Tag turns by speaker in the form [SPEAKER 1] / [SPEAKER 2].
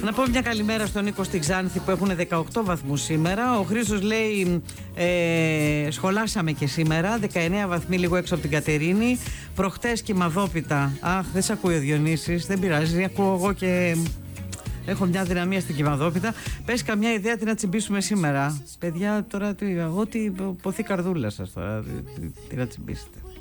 [SPEAKER 1] Να πω μια καλημέρα στον Νίκο στη Ξάνθη που έχουν 18 βαθμούς σήμερα. Ο Χρήστος λέει σχολάσαμε και σήμερα, 19 βαθμοί λίγο έξω από την Κατερίνη. Προχτές Κυμαδόπιτα. Αχ, δεν σε ακούει ο Διονύσης, δεν πειράζει, ακούω εγώ και έχω μια δυναμία στην Κυμαδόπιτα. Πες καμιά ιδέα τι να τσιμπήσουμε σήμερα. Παιδιά, τώρα ό,τι ποθεί καρδούλα σας τώρα, τι να τσιμπήσετε.